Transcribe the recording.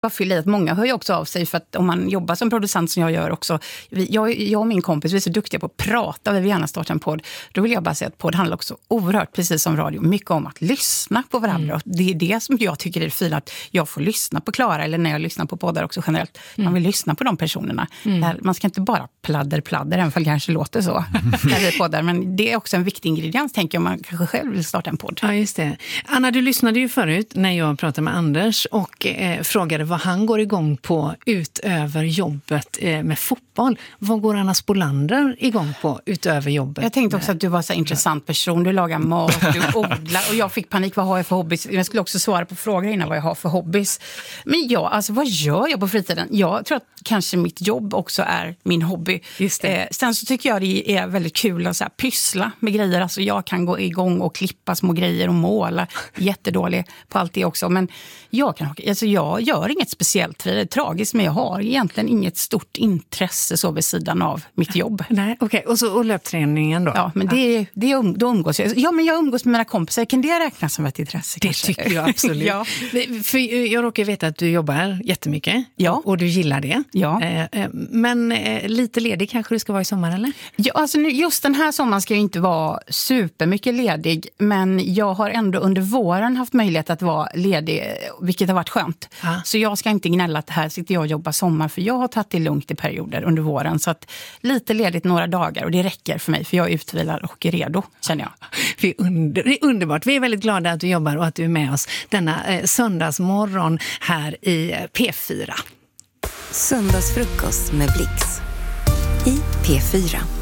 bara fylla i att många hör ju också av sig, för att om man jobbar som producent som jag gör också, jag och min kompis, vi är så duktiga på att prata, vi vill gärna starta en podd. Då vill jag bara säga att podd handlar också oerhört, precis som radio, mycket om att lyssna på varandra. Och det är det som jag tycker är det fina, att jag får lyssna på Klara, eller när jag lyssnar på poddar också generellt. Man vill lyssna på de personerna. Man ska inte bara pladder, även fall kanske låter så när vi poddar, men det är också en viktig ingrediens, tänker jag, om man kanske själv vill starta en podd. Ja, just det. Anna, du lyssnade ju förut när jag pratade med Anders och frågade vad han går igång på utöver jobbet med fotboll. Vad går Anna Spolander igång på utöver jobbet? Jag tänkte också att du var så intressant person. Du lagar mat, du odlar, och jag fick panik. Vad har jag för hobbys? Jag skulle också svara på frågor innan vad jag har för hobbys. Men alltså vad gör jag på fritiden? Jag tror att kanske mitt jobb också är min hobby. Just det. Sen så tycker jag det är väldigt kul att så här pyssla med grejer. Alltså jag kan gå igång och klippa små grejer och måla. Jättedålig på allt det också. Men jag gör inget speciellt. Det är tragiskt, men jag har egentligen inget stort intresse så vid sidan av mitt jobb. Nej, okej. Och löpträningen då? Ja, men då umgås jag. Ja, men jag umgås med mina kompisar. Kan det räknas som ett intresse? Det kanske? tycker jag absolut. Ja. För jag råkar veta att du jobbar jättemycket. Ja. Och du gillar det. Ja. Men lite ledig kanske du ska vara i sommar, eller? Ja, alltså just den här sommaren ska jag inte vara supermycket ledig. Men jag har ändå under våren haft möjlighet att vara ledig, vilket har varit skönt. Så jag ska inte gnälla att här sitter jag och jobbar sommar, för jag har tagit det lugnt i perioder under våren. Så att lite ledigt några dagar, och det räcker för mig, för jag är utvilad och är redo, känner jag. Det är underbart. Vi är väldigt glada att du jobbar och att du är med oss denna söndagsmorgon här i P4. Söndagsfrukost med Blix i P4.